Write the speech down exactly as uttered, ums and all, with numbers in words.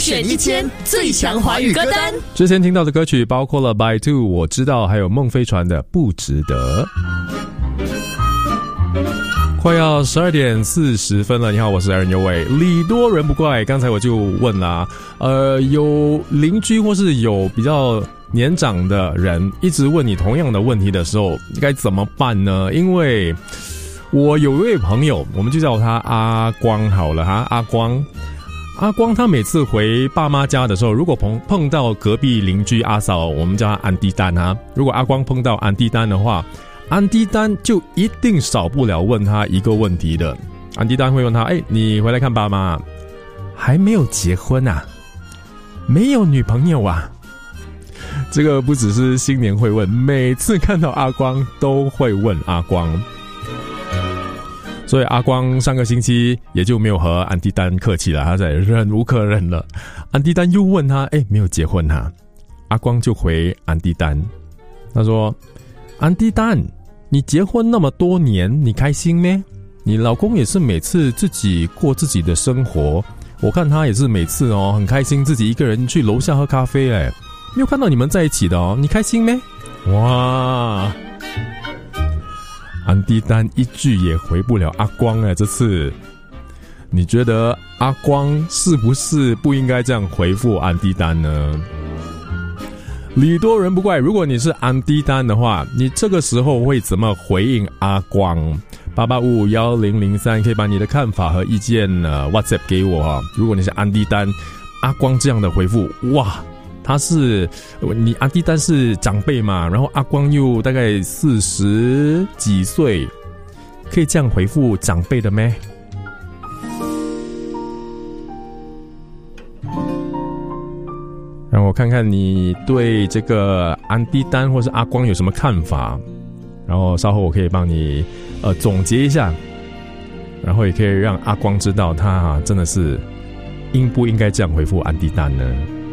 选一千最强华语歌单。 之前听到的歌曲包括了 By Two 我知道，还有孟非传的不值得。快要十二点四十分了，你好，我是 Aaron 尤伟。礼多人不怪，刚才我就问啦，呃，有邻居或是有比较年长的人一直问你同样的问题的时候，该怎么办呢？因为我有一位朋友，我们就叫他阿光好了哈，阿光。阿光他每次回爸妈家的时候，如果碰碰到隔壁邻居阿嫂，我们叫他安迪丹哈。如果阿光碰到安迪丹的话，安迪丹就一定少不了问他一个问题的。安迪丹会问他：哎，你回来看爸妈，还没有结婚啊？没有女朋友啊？这个不只是新年会问，每次看到阿光都会问阿光。所以阿光上个星期也就没有和安迪丹客气了，他在忍无可忍了。安迪丹又问他：哎，没有结婚啊？阿光就回安迪丹，他说：安迪丹，你结婚那么多年，你开心咩？你老公也是每次自己过自己的生活，我看他也是每次哦很开心自己一个人去楼下喝咖啡，哎，没有看到你们在一起的哦，你开心咩？哇！安迪丹一句也回不了阿光哎，这次你觉得阿光是不是不应该这样回复安迪丹呢？礼多人不怪，如果你是安迪丹的话，你这个时候会怎么回应阿光？八八五五一零零三可以把你的看法和意见呃 WhatsApp 给我哈。如果你是安迪丹，阿光这样的回复，哇！他是你安迪丹是长辈嘛，然后阿光又大概四十几岁，可以这样回复长辈的咩？让我看看你对这个安迪丹或是阿光有什么看法，然后稍后我可以帮你呃总结一下，然后也可以让阿光知道他、啊、真的是应不应该这样回复安迪丹呢？